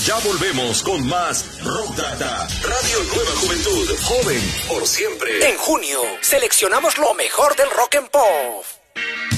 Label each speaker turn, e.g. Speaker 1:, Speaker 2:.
Speaker 1: Ya volvemos con más Rock Data, Radio Nueva Juventud, joven por siempre.
Speaker 2: En junio, seleccionamos lo mejor del rock and pop.